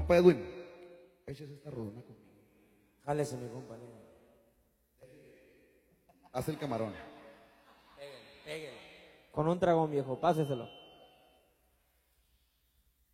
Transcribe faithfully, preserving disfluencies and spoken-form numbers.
compa Edwin, échese esta rodona conmigo. Jálese, mi compañero. Haz el camarón. Con un tragón, viejo, páseselo.